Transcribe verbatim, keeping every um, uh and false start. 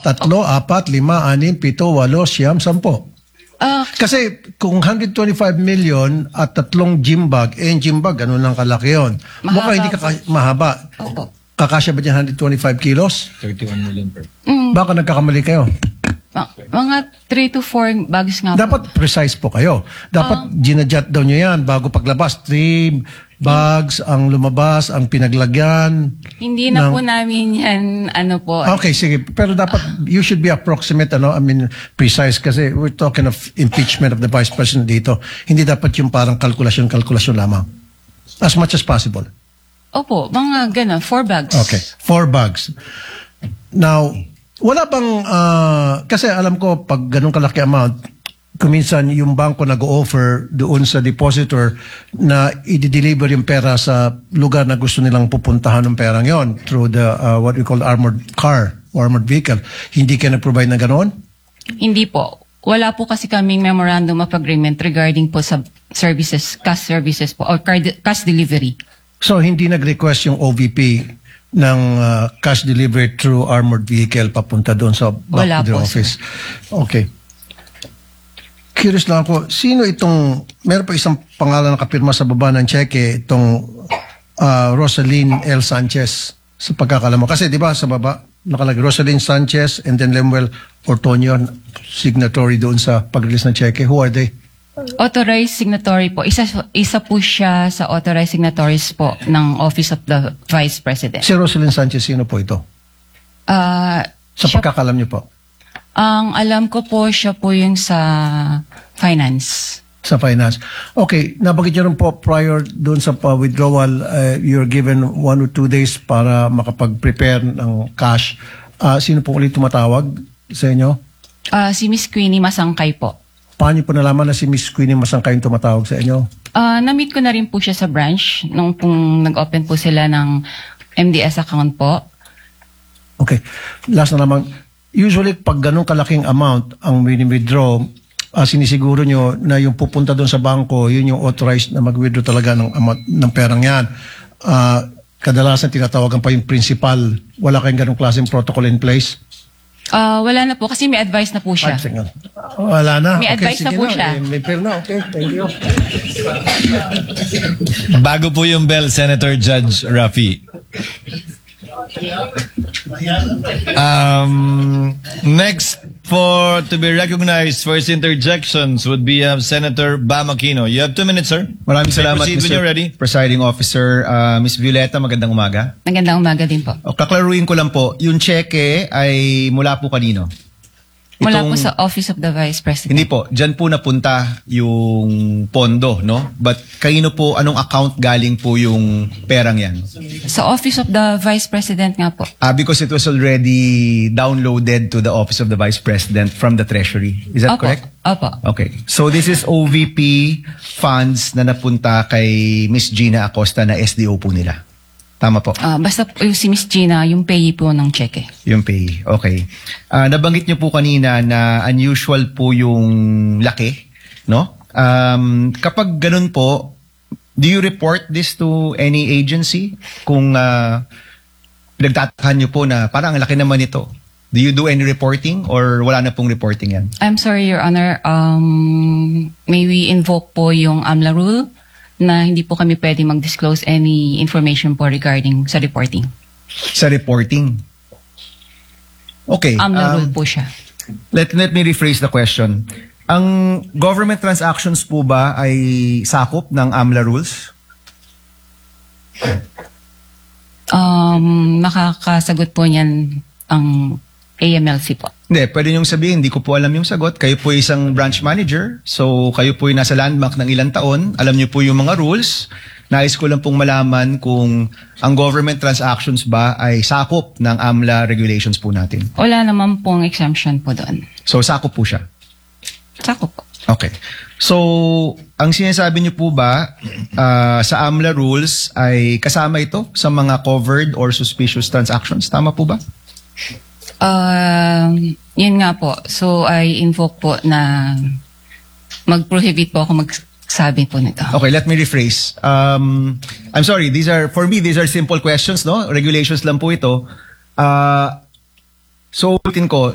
Tatlo, apat, lima, anim, pito, walo, siyam, sampo. Ah, Kasi kung one hundred twenty-five million at tatlong gym bag, eh yung gym bag, ano lang kalaki yun? Mahaba Mukhang hindi po. ka mahaba. Opo. Kakasya ba dyan one hundred twenty-five kilos? thirty-one million per. Mm, Baka nagkakamali kayo. ma- mga three to four bags nga po. Dapat precise po kayo. Dapat ginadjust daw nyo yan bago paglabas. Three bags ang lumabas, ang pinaglagyan. Hindi na ng- po namin yan, ano po. Okay, sige. Pero dapat, you should be approximate, ano, I mean, precise kasi we're talking of impeachment of the Vice President dito. Hindi dapat yung parang kalkulasyon-kalkulasyon lamang. As much as possible. Opo, mga gano'n, four bags. Okay. Four bags. Now, wala bang, ah, kasi alam ko, pag ganun kalaki amount, kuminsan yung bangko nag-offer doon sa depositor na i-deliver yung pera sa lugar na gusto nilang pupuntahan ng perang yon through the, uh, what we call armored car, or armored vehicle. Hindi kayo nag-provide na ganoon? Hindi po. Wala po kasi kaming memorandum of agreement regarding po sa services, cash services po, or card, cash delivery. So, hindi nag-request yung O V P ng uh, cash delivery through armored vehicle papunta doon sa back Wala of the po, office? Okay. Curious lang ako, sino itong, meron pa isang pangalan na kapirma sa baba ng cheque, itong uh, Rosaline L. Sanchez, sa pagkakalam mo. Kasi di ba sa baba, nakalagay Rosaline Sanchez and then Lemuel Ortonio, signatory doon sa pag-release ng cheque. Who are they? Authorized signatory po. Isa, isa po siya sa authorized signatories po ng Office of the Vice President. Si Rosaline Sanchez, sino po ito? Ah, Sa siya- pagkakalam niyo po. ang alam ko po, siya po yung sa finance. Sa finance. Okay, nabanggit niyo rin po prior doon sa pa- withdrawal, uh, you're given one or two days para makapag-prepare ng cash. Uh, sino po ulit tumatawag sa inyo? Ah, si Miss Queenie Masangkay po. Paano po nalaman na si Miss Queenie Masangkay yung tumatawag sa inyo? Ah, na-meet ko na rin po siya sa branch nung pong nag-open po sila ng M D S account po. Okay. Last na naman, usually pag ganun kalaking amount ang wini-withdraw, uh, sinisiguro nyo na yung pupunta doon sa bangko, yun yung authorized na mag-withdraw talaga ng, amount, ng perang yan. Uh, kadalasan tinatawagan pa yung principal. Wala kayong ganung klaseng protocol in place? Ah, wala na po kasi may advice na po siya. Five seconds. Wala na. May advice na sige po siya. Eh, may pera na. Okay, thank you. Bago po yung bell, Senator Judge Rafi. Um, next for to be recognized for his interjections would be uh, Senator Bam Aquino. You have two minutes, sir. Maraming May salamat, proceed when Mister you're ready. Presiding Officer. Uh, Miss Violeta, magandang umaga. Magandang umaga din po. O, kaklaruin ko lang po, yung cheque ay mula po kanino? Mula Itong- po sa Office of the Vice President. Hindi po, dyan po napunta yung pondo, no? But kanino po, anong account galing po yung perang yan? Sa Office of the Vice President nga po. Ah, because it was already downloaded to the Office of the Vice President from the Treasury. Is that Opo. correct? Opo. Okay. So this is O V P funds na napunta kay Miss Gina Acosta na S D O po nila. Tama po. Ah, basta po yung si Miss Gina, yung payee po ng cheque. Yung pay. Okay. Ah, nabanggit niyo po kanina na unusual po yung laki, no? Um, kapag ganun po, do you report this to any agency? Kung uh, pinagtatakahan niyo po na parang ang laki naman ito. Do you do any reporting or wala na pong reporting yan? I'm sorry, Your Honor. Um, may we invoke po yung AMLA rule na hindi po kami pwede mag-disclose any information po regarding sa reporting. Sa reporting? Okay. AMLA um, rule po siya. Let, let me rephrase the question. Ang government transactions po ba ay sakop ng AMLA rules? Um, makakasagot po niyan ang A M L C po. Hindi, pwede niyong sabihin, hindi ko po alam yung sagot. Kayo po isang branch manager, so kayo po yung nasa landmark ng ilang taon, alam niyo po yung mga rules. Nais ko lang pong malaman kung ang government transactions ba ay sakop ng AMLA regulations po natin. Wala naman pong exemption po doon. So, sakop po siya. Sako po. Okay. So, ang sinasabi niyo po ba uh, sa AMLA rules ay kasama ito sa mga covered or suspicious transactions? Tama po ba? Um, yun nga po. So, I invoke po na mag-prohibit po ako magsabi po nito. Okay, let me rephrase. Um, I'm sorry, these are, for me, these are simple questions, no? Regulations lang po ito. Uh, so, ulitin ko,